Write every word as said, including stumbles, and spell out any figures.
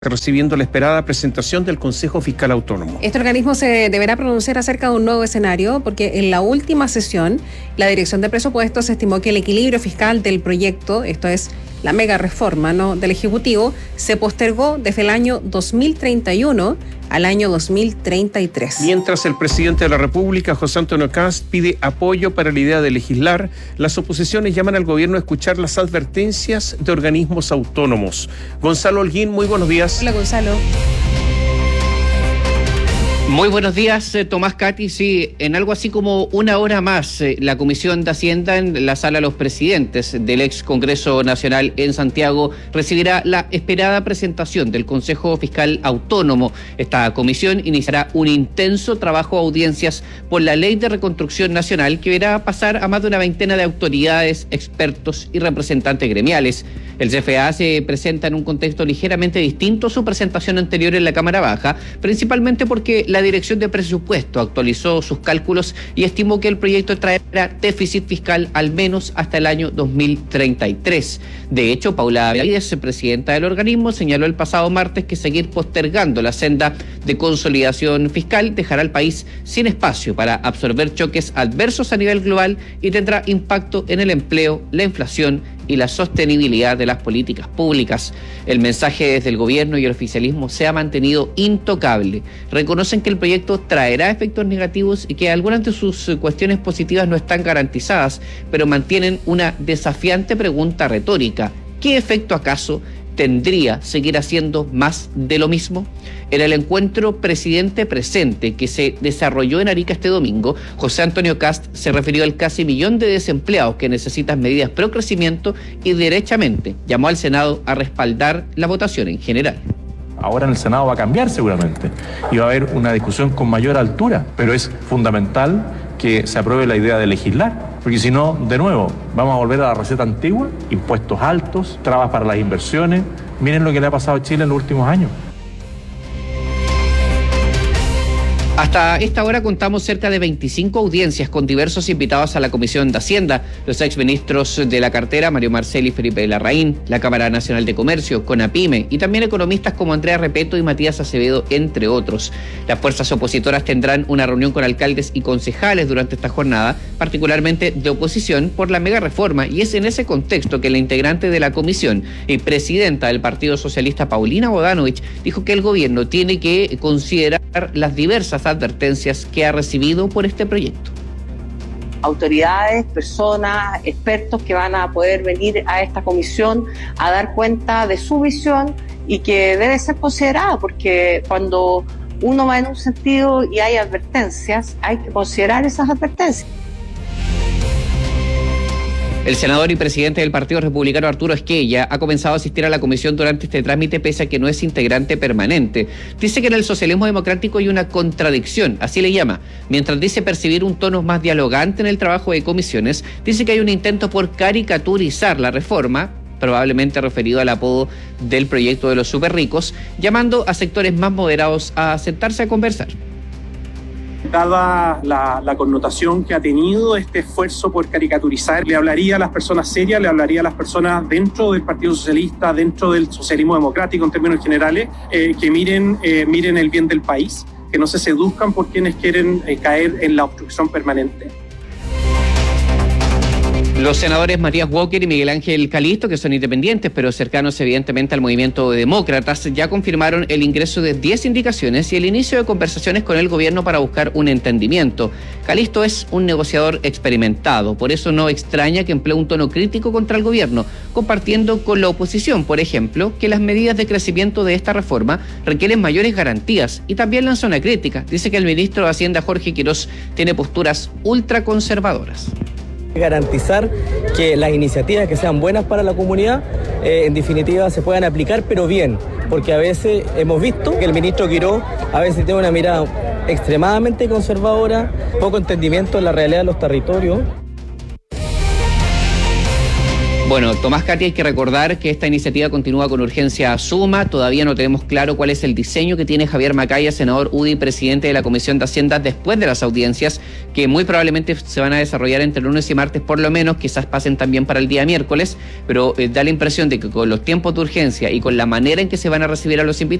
recibiendo la esperada presentación del Consejo Fiscal Autónomo. Este organismo se deberá pronunciar acerca de un nuevo escenario porque en la última sesión la Dirección de Presupuestos estimó que el equilibrio fiscal del proyecto, esto es la mega reforma, ¿no?, del Ejecutivo, se postergó desde el año dos mil treinta y uno al año dos mil treinta y tres. Mientras el presidente de la República, José Antonio Kast, pide apoyo para la idea de legislar, las oposiciones llaman al gobierno a escuchar las advertencias de organismos autónomos. Gonzalo Holguín, muy buenos días. Hola, Gonzalo. Muy buenos días, eh, Tomás Cati. Sí, en algo así como una hora más, eh, la Comisión de Hacienda en la Sala de los Presidentes del ex Congreso Nacional en Santiago recibirá la esperada presentación del Consejo Fiscal Autónomo. Esta comisión iniciará un intenso trabajo de audiencias por la Ley de Reconstrucción Nacional que verá pasar a más de una veintena de autoridades, expertos y representantes gremiales. El C F A se presenta en un contexto ligeramente distinto a su presentación anterior en la Cámara Baja, principalmente porque la Dirección de Presupuesto actualizó sus cálculos y estimó que el proyecto traerá déficit fiscal al menos hasta el año dos mil treinta y tres. De hecho, Paula Benavides, presidenta del organismo, señaló el pasado martes que seguir postergando la senda de consolidación fiscal dejará al país sin espacio para absorber choques adversos a nivel global y tendrá impacto en el empleo, la inflación y la sostenibilidad de las políticas públicas. El mensaje desde el gobierno y el oficialismo se ha mantenido intocable. Reconocen que el proyecto traerá efectos negativos y que algunas de sus cuestiones positivas no están garantizadas, pero mantienen una desafiante pregunta retórica. ¿Qué efecto acaso tendría seguir haciendo más de lo mismo? En el encuentro Presidente Presente que se desarrolló en Arica este domingo, José Antonio Kast se refirió al casi millón de desempleados que necesitan medidas pro crecimiento y derechamente llamó al Senado a respaldar la votación en general. Ahora en el Senado va a cambiar seguramente y va a haber una discusión con mayor altura, pero es fundamental que se apruebe la idea de legislar, porque si no, de nuevo, vamos a volver a la receta antigua, impuestos altos, trabas para las inversiones. Miren lo que le ha pasado a Chile en los últimos años. Hasta esta hora contamos cerca de veinticinco audiencias con diversos invitados a la Comisión de Hacienda, los exministros de la cartera, Mario Marcel y Felipe Larraín, la Cámara Nacional de Comercio, CONAPYME, y también economistas como Andrea Repeto y Matías Acevedo, entre otros. Las fuerzas opositoras tendrán una reunión con alcaldes y concejales durante esta jornada, particularmente de oposición por la mega reforma, y es en ese contexto que la integrante de la comisión y presidenta del Partido Socialista, Paulina Bodanovich, dijo que el gobierno tiene que considerar las diversas advertencias que ha recibido por este proyecto. Autoridades, personas, expertos que van a poder venir a esta comisión a dar cuenta de su visión y que debe ser considerada, porque cuando uno va en un sentido y hay advertencias, hay que considerar esas advertencias. El senador y presidente del Partido Republicano, Arturo Esquella, ha comenzado a asistir a la comisión durante este trámite pese a que no es integrante permanente. Dice que en el socialismo democrático hay una contradicción, así le llama. Mientras dice percibir un tono más dialogante en el trabajo de comisiones, dice que hay un intento por caricaturizar la reforma, probablemente referido al apodo del proyecto de los superricos, llamando a sectores más moderados a sentarse a conversar. Dada la, la connotación que ha tenido este esfuerzo por caricaturizar, le hablaría a las personas serias, le hablaría a las personas dentro del Partido Socialista, dentro del socialismo democrático en términos generales, eh, que miren, eh, miren el bien del país, que no se seduzcan por quienes quieren eh, caer en la obstrucción permanente. Los senadores Matías Walker y Miguel Ángel Calisto, que son independientes pero cercanos evidentemente al movimiento de demócratas, ya confirmaron el ingreso de diez indicaciones y el inicio de conversaciones con el gobierno para buscar un entendimiento. Calisto es un negociador experimentado, por eso no extraña que emplee un tono crítico contra el gobierno, compartiendo con la oposición, por ejemplo, que las medidas de crecimiento de esta reforma requieren mayores garantías, y también lanza una crítica. Dice que el ministro de Hacienda, Jorge Quirós, tiene posturas ultraconservadoras. Garantizar que las iniciativas que sean buenas para la comunidad, eh, en definitiva, se puedan aplicar, pero bien, porque a veces hemos visto que el ministro Quirós a veces tiene una mirada extremadamente conservadora, poco entendimiento de la realidad de los territorios. Bueno, Tomás Cati, hay que recordar que esta iniciativa continúa con urgencia suma. Todavía no tenemos claro cuál es el diseño que tiene Javier Macaya, senador U D I, presidente de la Comisión de Hacienda, después de las audiencias, que muy probablemente se van a desarrollar entre lunes y martes por lo menos, quizás pasen también para el día miércoles, pero eh, da la impresión de que con los tiempos de urgencia y con la manera en que se van a recibir a los invitados,